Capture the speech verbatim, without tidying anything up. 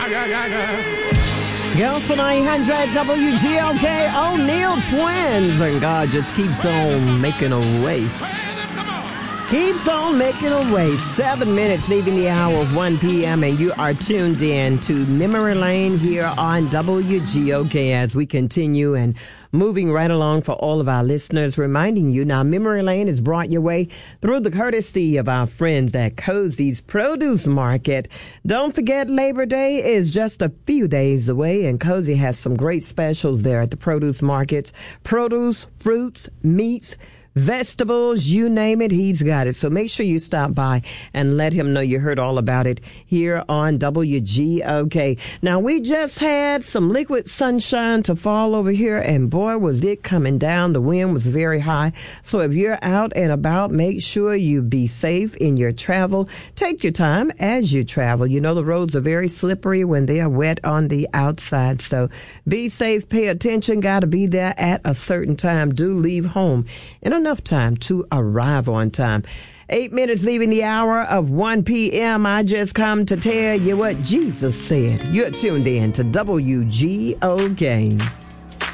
Gospel nine hundred W G O K, O'Neal Twins, and God just keeps on making a way. Keeps on making a way. Seven minutes leaving the hour of one p.m. and you are tuned in to Memory Lane here on W G O K as we continue and moving right along for all of our listeners, reminding you now Memory Lane is brought your way through the courtesy of our friends at Cozy's Produce Market. Don't forget Labor Day is just a few days away and Cozy has some great specials there at the Produce Market. Produce, fruits, meats, vegetables, you name it, he's got it. So make sure you stop by and let him know you heard all about it here on W G O K. Now, we just had some liquid sunshine to fall over here, and boy, was it coming down. The wind was very high. So if you're out and about, make sure you be safe in your travel. Take your time as you travel. You know, the roads are very slippery when they are wet on the outside. So be safe, pay attention, got to be there at a certain time. Do leave home in a enough time to arrive on time. Eight minutes leaving the hour of one p.m. I just come to tell you what Jesus said. You're tuned in to W G O K.